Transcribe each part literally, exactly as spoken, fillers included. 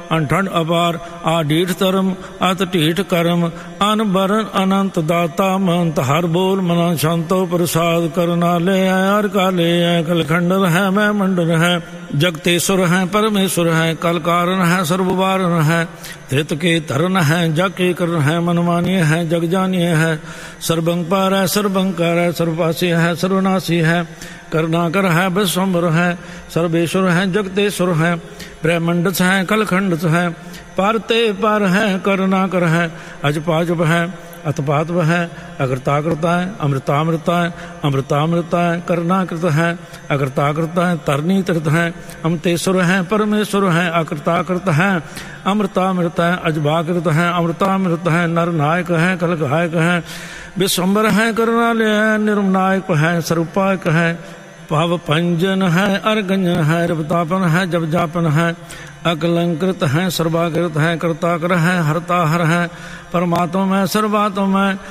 अनठंड अपार आडीठ धर्म अत ढीठ कर्म अन बरन अनंत दाता मंत हर बोल मना शांतो प्रसाद करना ले हर काले है कलखंडर है मैं मंडल है जगतेश्वर है परमेश्वर है कल कारण है सर्ववारण है धृत के धरन है जग के करण है मनमानीय है जग जानिय है सर्वंपार है सर्वंकार है सर्वपासी है सर्वनाशी है करुणाकर है विश्वम्भर है सर्वेश्वर है जगतेश्वर है ब्रह्मंडस है कलखंडस है पारते पार है करुणाकर है अजपाजप है अतपातव है अकृताकृता है अमृतामृता है अमृतामृता है करुणाकृत है अकृताकृता है तरनी तीर्थ है अमृतेश्वर है परमेश्वर है अकृताकृत है अमृतामृत है अजबाकृत है अमृतामृत है नरनायक है कलगायक है विश्वम्बर है करुणालय है निर्मनायक है स्वरूपायक है भाव पंजन है अर्गंजन है रवतापन है जब जापन है अकलंकृत है सर्वाकृत है कर्ताकर है हरता हर है परमात्मा में सर्वात्मा में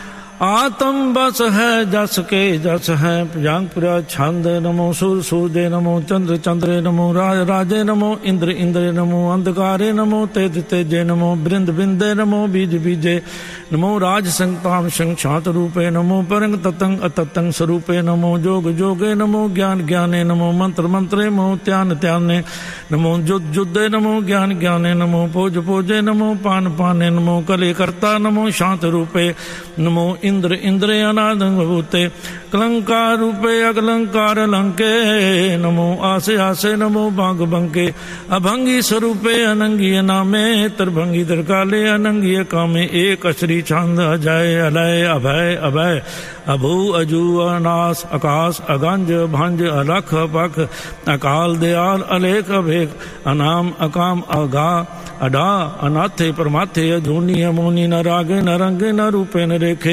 आत्म बस है जस के जस है प्रियांगपुरा छंद नमो सूर सूर्य नमो चंद्र चंद्रे नमो राज राजे नमो इंद्र इंद्रे नमो अंधकारे नमो तेज तेजे नमो बृंद बिंदे नमो बीज बीजे नमो राज संताम संग शांत रूपे नमो परंग ततंग अततंग स्वरूपे नमो जोग जोगे नमो ज्ञान ज्ञाने नमो मंत्र मंत्रे नमो त्यान त्याने नमो जुद जुदे नमो ज्ञान ज्ञाने नमो पोज पोजे नमो पान पाने नमो कले कर्ता नमो शांत रूपे नमो इंद्र इंद्रे अनादंग भूते कलंकार रूपे अकलंकार लंके नमो आसे आसे नमो बांग बंके अभंगी स्वरूपे अनंगी नामे त्रिभंगी त्रिकाले अनंगी कामे एक अश्री छंद अजय अलय अभय अभय अभू अजू अनास आकाश अगंज भंज अलख पख अकाल दयाल अलेख अभेक अनाम अकाम अगा अडा अनाथे परमाथे अधूनी अमोनी न रागे न रंगे न रूपे न रेखे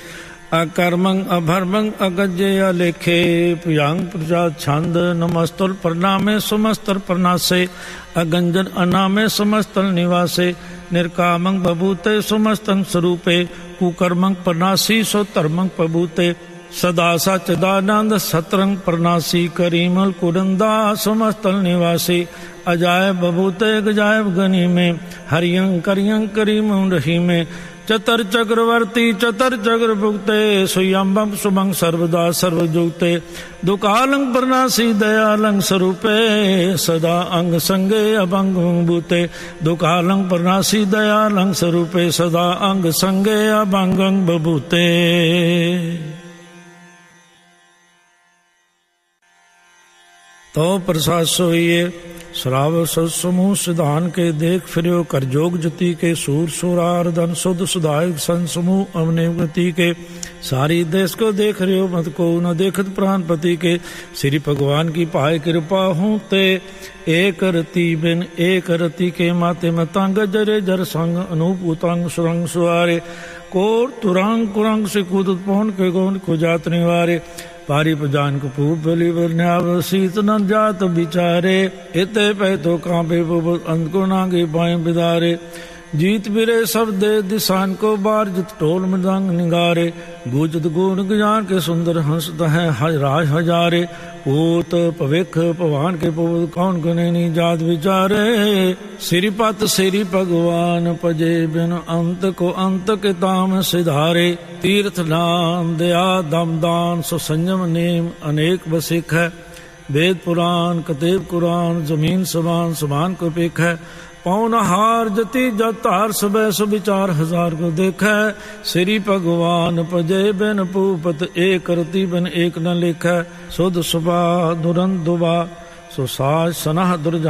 अकर्मंग अभर्मंग अगज्य अलेखे प्रियांग प्रजा छंद नमस्तुल प्रणामे सुमस्तर प्रणासे अगंजन अनामे समस्तल निवासे निर्कामंग बभूते सुमस्तंग स्वरूपे कुकर्मंग प्रणासी सो धर्मंग प्रभूते सदा सच्चिदानंद सतरंग प्रणासी करीमल कुरंदा सुमस्तल निवासी अजायब बभूते गजायब गनी में हरियं करियं करीम रही में चतर चक्रवर्ती चतर चक्र भुगते सुयंबम सुमंग सर्वदा सर्वजुगते दुकालंग प्रणासी दयालंग स्वरूपे सदा अंग संगे अभंग भूते दुकालंग प्रणासी दयालंग स्वरूपे सदा अंग संगे अभंग बभूते। तो प्रसाद सोइए श्राव समूह सिधान के देख फिरो कर जोग जति के सूर सुरार धन शुद्ध सुधायक सन समूह अवने गति के सारी देश को देख रहे हो मत को न देखत प्राणपति के श्री भगवान की पाए कृपा हूँ ते एक रति बिन एक रति के माते मतंग जरे जर संग अनूप उतंग सुरंग सुआरे कोर तुरंग कुरंग से कूदत पौन के गौन को जात निवारे पारी पजान को पूप बलि वर्ण्याव शीत न जात बिचारे इते पै तो कांपे अंत को नागे बाएं बिदारे जीत बिरे सब दे दिशान को बार जित टोल मृदंग निगारे गुजत गुण ज्ञान के सुंदर हंसत है राज हजारे पूत पविख पवान के पुत कौन गुनेनी जात विचारे श्रीपत श्री भगवान पजे बिन अंत को अंत के ताम सिधारे तीर्थ नाम दया दमदान सो संयम नेम अनेक बसिक है वेद पुराण कतेब कुरान जमीन समान समान को पेख है पौन हार जति जत हार सुबह सु विचार हजार को देखै श्री भगवान पजे बिन पूपत एक रति बिन एक न लिखै सुध सुबा दुरंत दुबा सो साज सनह दुर्जा